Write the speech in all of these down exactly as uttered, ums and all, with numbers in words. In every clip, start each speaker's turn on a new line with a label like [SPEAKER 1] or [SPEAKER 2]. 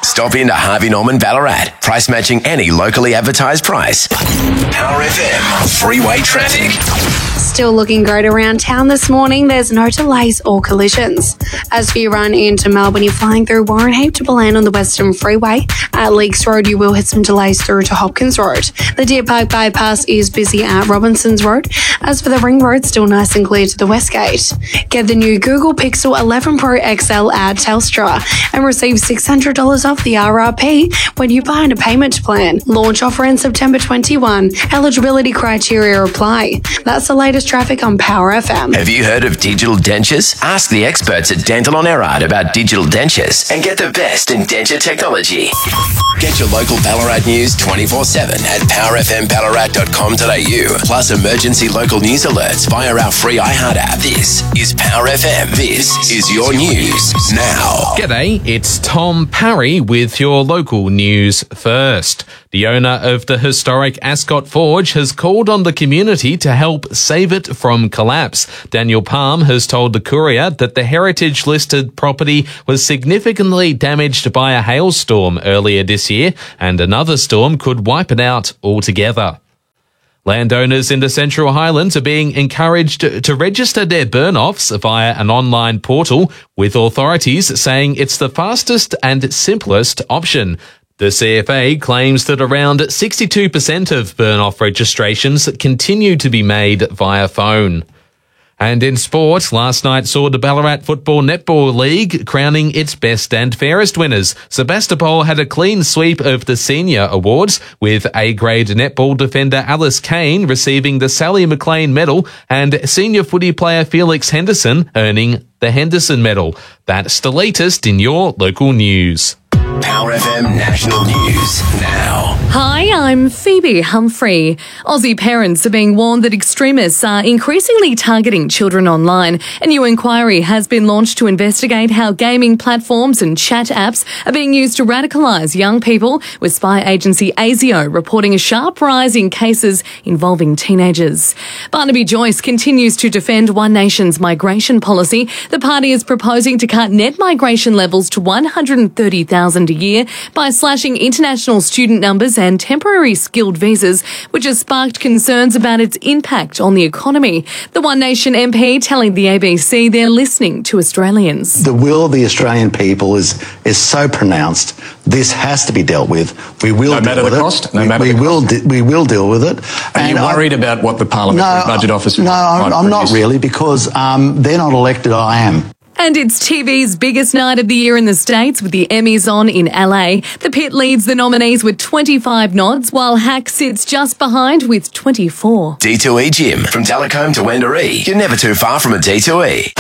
[SPEAKER 1] Stop into Harvey Norman Ballarat. Price matching any locally advertised price. Power F M. Freeway traffic.
[SPEAKER 2] Still looking great around town this morning. There's no delays or collisions. As for your run into Melbourne, you're flying through Warren Heap to Ballan on the Western Freeway. At Leakes Road, you will hit some delays through to Hopkins Road. The Deer Park bypass is busy at Robinsons Road. As for the Ring Road, still nice and clear to the West Gate. Get the new Google Pixel eleven Pro X L at Telstra and receive six hundred dollars off the R R P when you buy on a payment plan. Launch offer in September twenty-first. Eligibility criteria apply. That's the latest traffic on Power F M.
[SPEAKER 1] Have you heard of digital dentures? Ask the experts at Dental on Erard about digital dentures and get the best in denture technology. Get your local Ballarat news twenty-four seven at power f m ballarat dot com dot a u. Plus emergency local news alerts via our free iHeart app. This is Power F M. This is your news now.
[SPEAKER 3] G'day, it's Tom Parry with your local news first. The owner of the historic Ascot Forge has called on the community to help save it from collapse. Daniel Palm has told the Courier that the heritage-listed property was significantly damaged by a hailstorm earlier this year, and another storm could wipe it out altogether. Landowners in the Central Highlands are being encouraged to register their burn-offs via an online portal, with authorities saying it's the fastest and simplest option. The C F A claims that around sixty-two percent of burn-off registrations continue to be made via phone. And in sport, last night saw the Ballarat Football Netball League crowning its best and fairest winners. Sebastopol had a clean sweep of the senior awards, with A-grade netball defender Alice Kane receiving the Sally McLean Medal and senior footy player Felix Henderson earning the Henderson Medal. That's the latest in your local news.
[SPEAKER 1] Power F M National News now.
[SPEAKER 4] Hi, I'm Phoebe Humphrey. Aussie parents are being warned that extremists are increasingly targeting children online. A new inquiry has been launched to investigate how gaming platforms and chat apps are being used to radicalise young people, with spy agency ASIO reporting a sharp rise in cases involving teenagers. Barnaby Joyce continues to defend One Nation's migration policy. The party is proposing to cut net migration levels to one hundred thirty thousand a year by slashing international student numbers and temporary skilled visas, which has sparked concerns about its impact on the economy. The One Nation M P telling the A B C they're listening to Australians.
[SPEAKER 5] The will of the Australian people is is so pronounced. This has to be dealt with. We will
[SPEAKER 6] no
[SPEAKER 5] deal
[SPEAKER 6] matter
[SPEAKER 5] with
[SPEAKER 6] the
[SPEAKER 5] it.
[SPEAKER 6] cost. No
[SPEAKER 5] we,
[SPEAKER 6] matter
[SPEAKER 5] we
[SPEAKER 6] the
[SPEAKER 5] will.
[SPEAKER 6] cost.
[SPEAKER 5] De- we will deal with it.
[SPEAKER 6] Are
[SPEAKER 5] and
[SPEAKER 6] you worried
[SPEAKER 5] I,
[SPEAKER 6] about what the Parliamentary
[SPEAKER 5] no,
[SPEAKER 6] Budget Office?
[SPEAKER 5] No, I'm, I'm not really, because um, they're not elected. I am.
[SPEAKER 4] And it's T V's biggest night of the year in the States, with the Emmys on in L A. The Pit leads the nominees with twenty-five nods, while Hack sits just behind with twenty-four.
[SPEAKER 1] D two E Gym. From Telecombe to Wendouree. You're never too far from a D two E.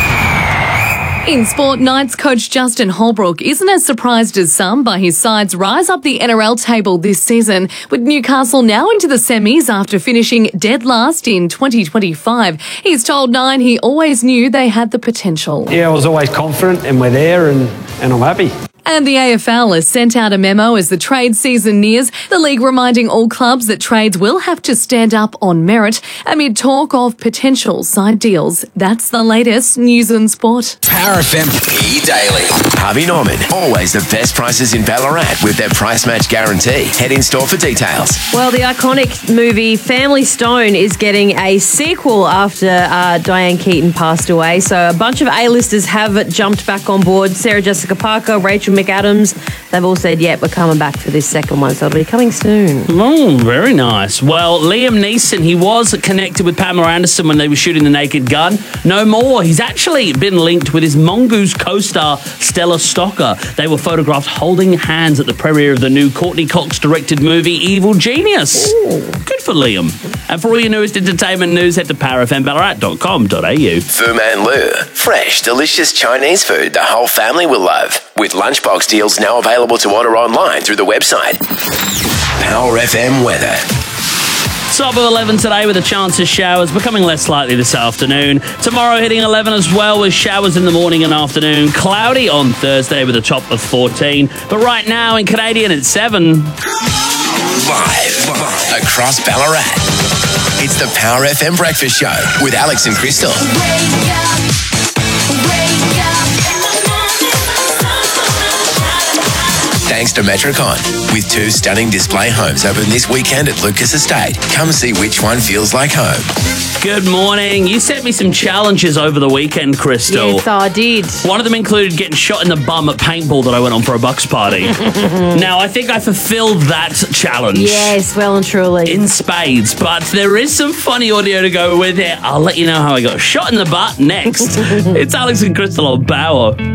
[SPEAKER 4] In sport, Knights coach Justin Holbrook isn't as surprised as some by his side's rise up the N R L table this season, with Newcastle now into the semis after finishing dead last in twenty twenty-five. He's told Nine he always knew they had the potential.
[SPEAKER 7] Yeah, I was always confident, and we're there, and, and I'm happy.
[SPEAKER 4] And the A F L has sent out a memo as the trade season nears, the league reminding all clubs that trades will have to stand up on merit amid talk of potential side deals. That's the latest news and sport.
[SPEAKER 1] Power F M E-Daily. Harvey Norman. Always the best prices in Ballarat with their price match guarantee. Head in store for details.
[SPEAKER 8] Well, the iconic movie Family Stone is getting a sequel after uh, Diane Keaton passed away. So a bunch of A-listers have jumped back on board. Sarah Jessica Parker, Rachel McAdams, they've all said, yep, we're coming back for this second one, so it'll be coming soon.
[SPEAKER 9] Oh, very nice. Well, Liam Neeson, he was connected with Pamela Anderson when they were shooting The Naked Gun. No more. He's actually been linked with his Mongoose co-star, Stella Stocker. They were photographed holding hands at the premiere of the new Courtney Cox-directed movie Evil Genius. Ooh. Good for Liam. And for all your newest entertainment news, head to power f m ballarat dot com dot a u.
[SPEAKER 1] Fu Man Lu. Fresh, delicious Chinese food the whole family will love. With lunchbox deals now available to order online through the website. Power F M weather.
[SPEAKER 9] Top of eleven today with a chance of showers, becoming less likely this afternoon. Tomorrow hitting eleven as well, with showers in the morning and afternoon. Cloudy on Thursday with a top of fourteen. But right now in Canadian it's seven.
[SPEAKER 1] Live across Ballarat. It's the Power F M Breakfast Show with Alex and Crystal.
[SPEAKER 10] Wake up, wake up.
[SPEAKER 1] thanks to Metricon. With two stunning display homes open this weekend at Lucas Estate. Come see which one feels like home.
[SPEAKER 9] Good morning. You sent me some challenges over the weekend, Crystal.
[SPEAKER 8] Yes, I did.
[SPEAKER 9] One of them included getting shot in the bum at paintball that I went on for a Bucks party. Now, I think I fulfilled that challenge.
[SPEAKER 8] Yes, well and truly.
[SPEAKER 9] In spades, but there is some funny audio to go with it. I'll let you know how I got shot in the butt next. It's Alex and Crystal on Power.